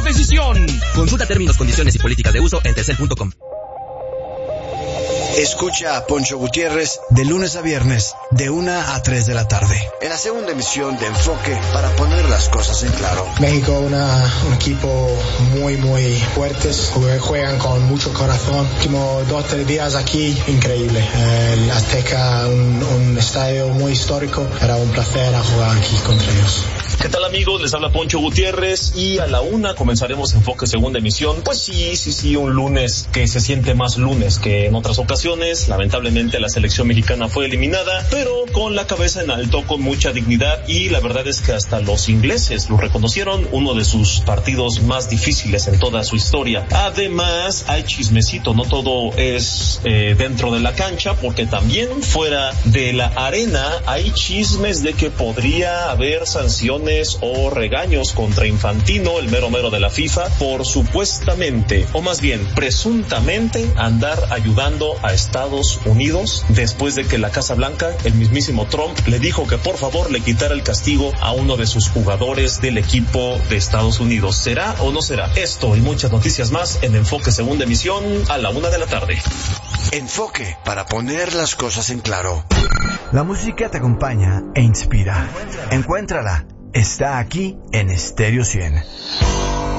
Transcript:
decisión. Consulta términos, condiciones y políticas de uso en telcel.com. Escucha a Poncho Gutiérrez de lunes a viernes, de 1 a 3 de la tarde, en la segunda emisión de Enfoque, para poner las cosas en claro. México, un equipo muy fuertes, juegan con mucho corazón. Últimos 2-3 días aquí, increíble. El Azteca, un estadio muy histórico, era un placer jugar aquí contra ellos. ¿Qué tal, amigos? Les habla Poncho Gutiérrez y a la 1 comenzaremos Enfoque segunda emisión. Pues sí, un lunes que se siente más lunes que en otras ocasiones. Lamentablemente la selección mexicana fue eliminada, pero con la cabeza en alto, con mucha dignidad, y la verdad es que hasta los ingleses lo reconocieron, uno de sus partidos más difíciles en toda su historia. Además, hay chismecito, no todo es dentro de la cancha, porque también fuera de la arena hay chismes de que podría haber sanciones o regaños contra Infantino, el mero de la FIFA, por supuestamente, o más bien presuntamente, andar ayudando a Estados Unidos después de que la Casa Blanca, el mismísimo Trump, le dijo que por favor le quitara el castigo a uno de sus jugadores del equipo de Estados Unidos. ¿Será o no será? Esto y muchas noticias más en Enfoque segunda emisión a la 1 de la tarde. Enfoque, para poner las cosas en claro. La música te acompaña e inspira. Encuéntrala. Está aquí en Stereo 100.